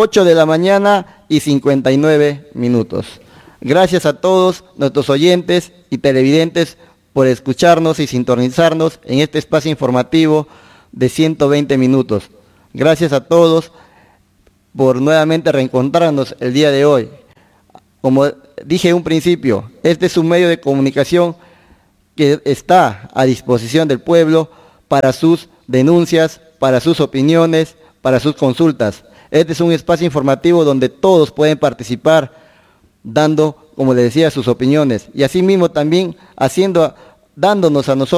8 de la mañana y 59 minutos. Gracias a todos nuestros oyentes y televidentes por escucharnos y sintonizarnos en este espacio informativo de 120 minutos. Gracias a todos por nuevamente reencontrarnos el día de hoy. Como dije en un principio, este es un medio de comunicación que está a disposición del pueblo para sus denuncias, para sus opiniones, para sus consultas. Este es un espacio informativo donde todos pueden participar, dando, como les decía, sus opiniones, y asimismo también dándonos a nosotros